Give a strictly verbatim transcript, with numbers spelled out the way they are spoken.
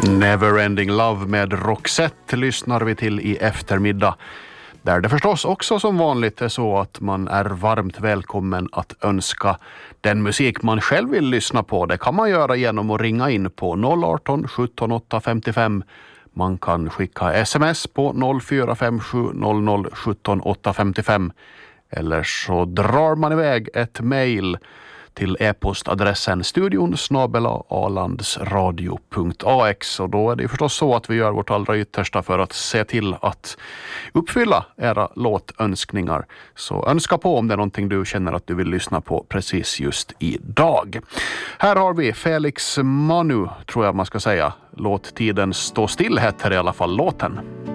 Neverending Love med Roxette lyssnar vi till i eftermiddag. Där det förstås också som vanligt är så att man är varmt välkommen att önska den musik man själv vill lyssna på. Det kan man göra genom att ringa in på noll ett åtta sjutton åtta femtiofem. Man kan skicka sms på noll fyra fem sju noll noll sjutton åtta femtiofem. Eller så drar man iväg ett mejl till e-postadressen studion snabel-a alandsradio punkt a x, och då är det förstås så att vi gör vårt allra yttersta för att se till att uppfylla era låtönskningar. Så önska på om det är någonting du känner att du vill lyssna på precis just idag. Här har vi Felix Manu, tror jag man ska säga. Låt tiden stå still heter i alla fall låten.